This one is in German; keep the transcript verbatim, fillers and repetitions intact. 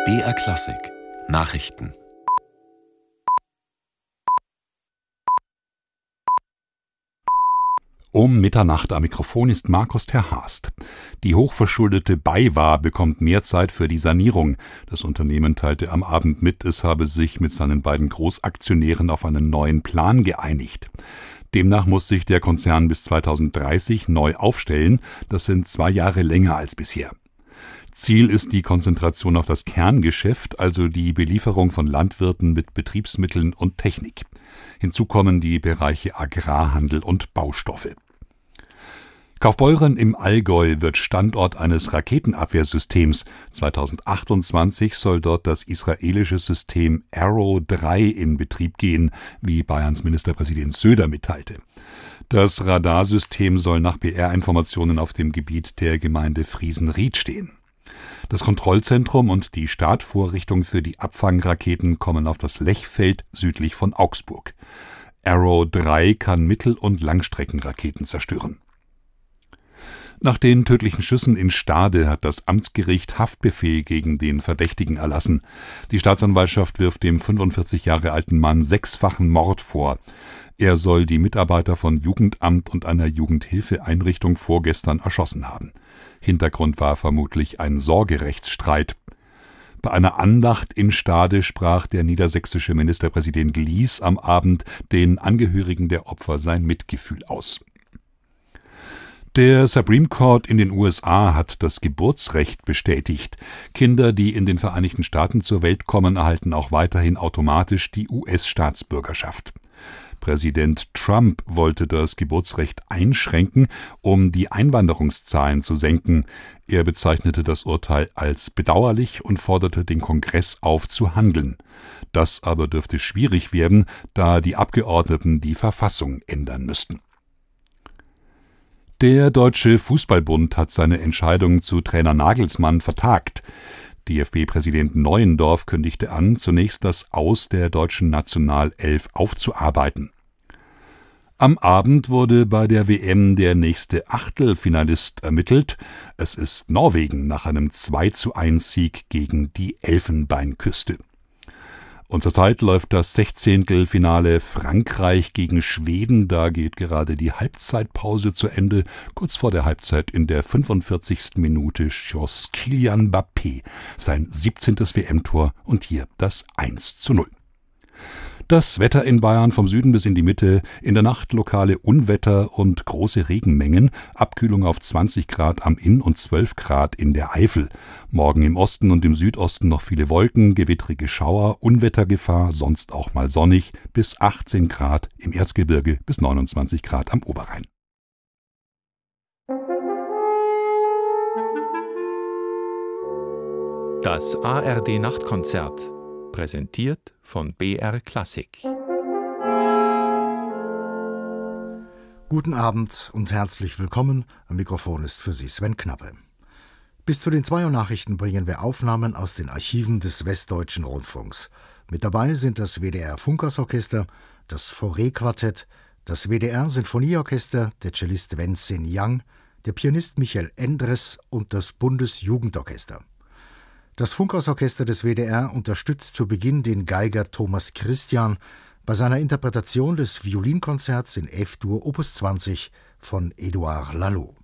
B R Klassik Nachrichten. Um Mitternacht am Mikrofon ist Markus Terhast. Die hochverschuldete BayWa bekommt mehr Zeit für die Sanierung. Das Unternehmen teilte am Abend mit, es habe sich mit seinen beiden Großaktionären auf einen neuen Plan geeinigt. Demnach muss sich der Konzern bis zweitausenddreißig neu aufstellen. Das sind zwei Jahre länger als bisher. Ziel ist die Konzentration auf das Kerngeschäft, also die Belieferung von Landwirten mit Betriebsmitteln und Technik. Hinzu kommen die Bereiche Agrarhandel und Baustoffe. Kaufbeuren im Allgäu wird Standort eines Raketenabwehrsystems. zweitausendachtundzwanzig soll dort das israelische System Arrow drei in Betrieb gehen, wie Bayerns Ministerpräsident Söder mitteilte. Das Radarsystem soll nach B R-Informationen auf dem Gebiet der Gemeinde Friesenried stehen. Das Kontrollzentrum und die Startvorrichtung für die Abfangraketen kommen auf das Lechfeld südlich von Augsburg. Arrow drei kann Mittel- und Langstreckenraketen zerstören. Nach den tödlichen Schüssen in Stade hat das Amtsgericht Haftbefehl gegen den Verdächtigen erlassen. Die Staatsanwaltschaft wirft dem fünfundvierzig Jahre alten Mann sechsfachen Mord vor. Er soll die Mitarbeiter von Jugendamt und einer Jugendhilfeeinrichtung vorgestern erschossen haben. Hintergrund war vermutlich ein Sorgerechtsstreit. Bei einer Andacht in Stade sprach der niedersächsische Ministerpräsident Lies am Abend den Angehörigen der Opfer sein Mitgefühl aus. Der Supreme Court in den U S A hat das Geburtsrecht bestätigt. Kinder, die in den Vereinigten Staaten zur Welt kommen, erhalten auch weiterhin automatisch die U S-Staatsbürgerschaft. Präsident Trump wollte das Geburtsrecht einschränken, um die Einwanderungszahlen zu senken. Er bezeichnete das Urteil als bedauerlich und forderte den Kongress auf, zu handeln. Das aber dürfte schwierig werden, da die Abgeordneten die Verfassung ändern müssten. Der Deutsche Fußballbund hat seine Entscheidung zu Trainer Nagelsmann vertagt. D F B-Präsident Neuendorf kündigte an, zunächst das Aus der deutschen Nationalelf aufzuarbeiten. Am Abend wurde bei der W M der nächste Achtelfinalist ermittelt. Es ist Norwegen nach einem zwei zu eins Sieg gegen die Elfenbeinküste. Und zurzeit läuft das Sechzehntelfinale Frankreich gegen Schweden. Da geht gerade die Halbzeitpause zu Ende. Kurz vor der Halbzeit in der fünfundvierzigsten Minute schoss Kylian Mbappé sein siebzehntes W M-Tor und hier das eins zu null. Das Wetter in Bayern vom Süden bis in die Mitte, in der Nacht lokale Unwetter und große Regenmengen, Abkühlung auf zwanzig Grad am Inn und zwölf Grad in der Eifel. Morgen im Osten und im Südosten noch viele Wolken, gewittrige Schauer, Unwettergefahr, sonst auch mal sonnig, bis achtzehn Grad im Erzgebirge bis neunundzwanzig Grad am Oberrhein. Das A R D-Nachtkonzert, präsentiert von B R Klassik. Guten Abend und herzlich willkommen. Am Mikrofon ist für Sie Sven Knappe. Bis zu den zwei Uhr Nachrichten bringen wir Aufnahmen aus den Archiven des Westdeutschen Rundfunks. Mit dabei sind das W D R-Funkersorchester, das Fauré-Quartett, das W D R-Sinfonieorchester, der Cellist Wen-Sin Yang, der Pianist Michael Endres und das Bundesjugendorchester. Das Funkhausorchester des W D R unterstützt zu Beginn den Geiger Thomas Christian bei seiner Interpretation des Violinkonzerts in F-Dur Opus zwanzig von Édouard Laloux.